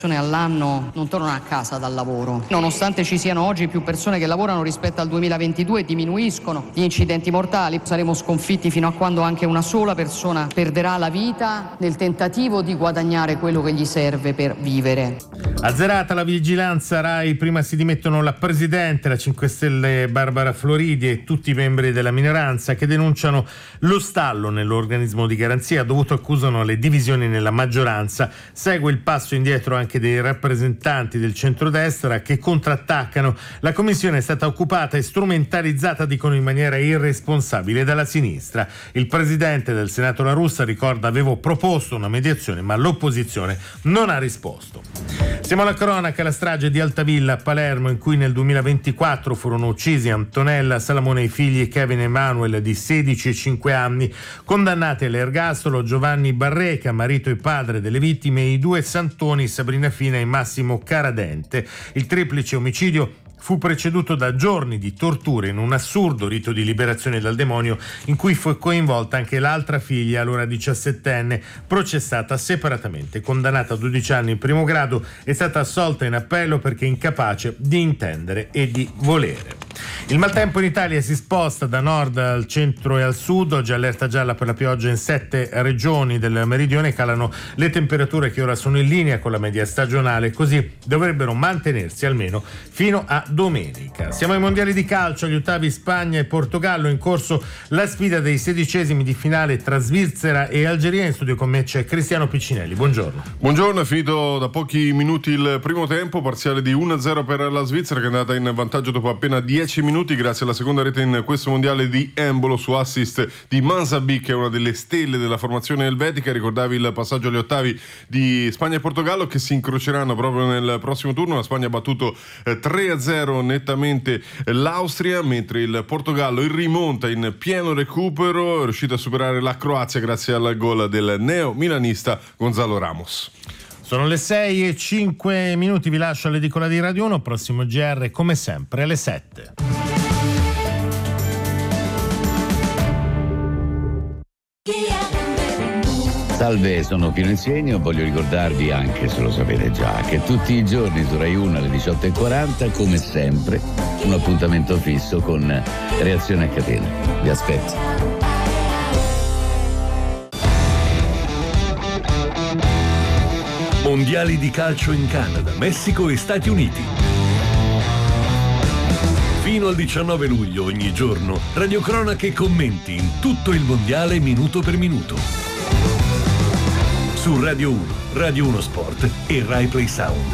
all'anno non tornano a casa dal lavoro. Nonostante ci siano oggi più persone che lavorano rispetto al 2022, diminuiscono gli incidenti mortali. Saremo sconfitti fino a quando anche una sola persona perderà la vita nel tentativo di guadagnare quello che gli serve per vivere. Azzerata la vigilanza Rai, prima si dimettono la Presidente, la 5 Stelle Barbara Floridi e tutti i membri della minoranza che denunciano lo stallo nell'organismo di garanzia dovuto accusano le divisioni nella maggioranza. Segue il passo indietro anche dei rappresentanti del centrodestra che contrattaccano. La commissione è stata occupata e strumentalizzata, dicono in maniera irresponsabile, dalla sinistra. Il presidente del Senato La Russa ricorda: avevo proposto una mediazione ma l'opposizione non ha risposto. Siamo alla cronaca, la strage di Altavilla a Palermo in cui nel 2024 furono uccisi Antonella, Salamone e i figli Kevin e Emanuel di 16 e 5 anni, condannati all'ergastolo Giovanni Barreca, marito e padre delle vittime, e i due santoni Sabrina Fina e Massimo Caradente. Il triplice omicidio fu preceduto da giorni di torture in un assurdo rito di liberazione dal demonio in cui fu coinvolta anche l'altra figlia, allora 17enne, processata separatamente. Condannata a 12 anni in primo grado, è stata assolta in appello perché incapace di intendere e di volere. Il maltempo in Italia si sposta da nord al centro e al sud. Oggi allerta gialla per la pioggia in 7 regioni del meridione. Calano le temperature che ora sono in linea con la media stagionale, così dovrebbero mantenersi almeno fino a domenica. Siamo ai mondiali di calcio, agli ottavi Spagna e Portogallo, in corso la sfida dei 16esimi di finale tra Svizzera e Algeria. In studio con me c'è Cristiano Piccinelli. Buongiorno. Buongiorno, è finito da pochi minuti il primo tempo, parziale di 1-0 per la Svizzera che è andata in vantaggio dopo appena 10 minuti grazie alla seconda rete in questo mondiale di Embolo su assist di Mansabi, che è una delle stelle della formazione elvetica. Ricordavi il passaggio agli ottavi di Spagna e Portogallo che si incroceranno proprio nel prossimo turno. La Spagna ha battuto 3-0 nettamente l'Austria, mentre il Portogallo in rimonta in pieno recupero è riuscito a superare la Croazia grazie al gol del neo milanista Gonzalo Ramos. Sono le 6:05, vi lascio all'edicola di Radio 1, prossimo GR come sempre alle 7. Salve, sono Pino Insegno. Voglio ricordarvi, anche se lo sapete già, che tutti i giorni su Rai 1 alle 18:40, come sempre, un appuntamento fisso con Reazione a Catena. Vi aspetto. Mondiali di calcio in Canada, Messico e Stati Uniti. Fino al 19 luglio ogni giorno, radiocronache e commenti in tutto il mondiale minuto per minuto. Su Radio 1, Radio 1 Sport e Rai Play Sound.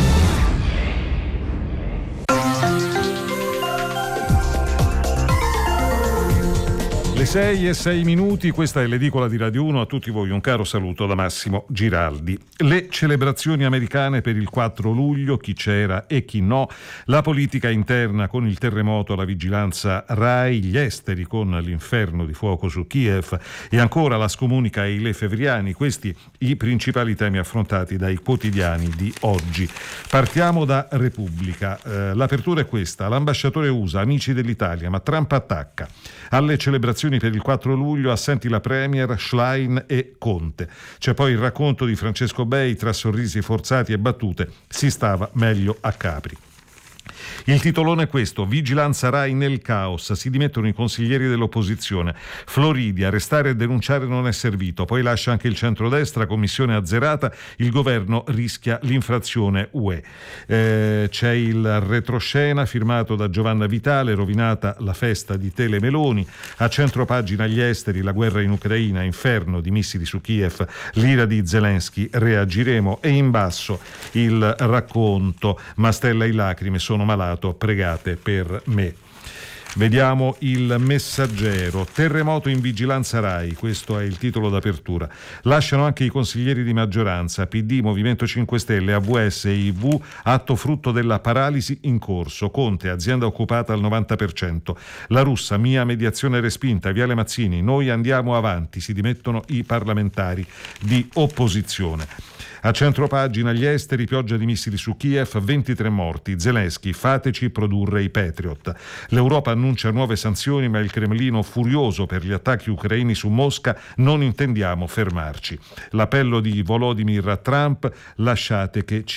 Le 6:06, questa è l'edicola di Radio 1. A tutti voi un caro saluto da Massimo Giraldi. Le celebrazioni americane per il 4 luglio, chi c'era e chi no, la politica interna con il terremoto, la vigilanza Rai, gli esteri con l'inferno di fuoco su Kiev e ancora la scomunica e i lefevriani, questi i principali temi affrontati dai quotidiani di oggi. Partiamo da Repubblica. L'apertura è questa: l'ambasciatore USA, amici dell'Italia, ma Trump attacca. Alle celebrazioni per il 4 luglio assenti la Premier, Schlein e Conte. C'è poi il racconto di Francesco Bei, tra sorrisi forzati e battute, si stava meglio a Capri. Il titolone è questo: vigilanza Rai nel caos, si dimettono i consiglieri dell'opposizione. Floridi, arrestare e denunciare non è servito, poi lascia anche il centrodestra, commissione azzerata, il governo rischia l'infrazione UE. C'è il retroscena firmato da Giovanna Vitale, rovinata la festa di Tele Meloni. A centropagina gli esteri, la guerra in Ucraina, inferno di missili su Kiev, l'ira di Zelensky, reagiremo. E in basso il racconto: Mastella in lacrime, sono malato, pregate per me. Vediamo il Messaggero. Terremoto in vigilanza Rai, questo è il titolo d'apertura. Lasciano anche i consiglieri di maggioranza, PD, Movimento 5 Stelle, AVS e IV, atto frutto della paralisi in corso. Conte, azienda occupata al 90%. La Russa, mia mediazione respinta. Viale Mazzini, noi andiamo avanti, si dimettono i parlamentari di opposizione. A centropagina gli esteri, pioggia di missili su Kiev, 23 morti. Zelensky, fateci produrre i Patriot. L'Europa annuncia nuove sanzioni, ma il Cremlino furioso per gli attacchi ucraini su Mosca, non intendiamo fermarci. L'appello di Volodymyr a Trump, lasciate che ci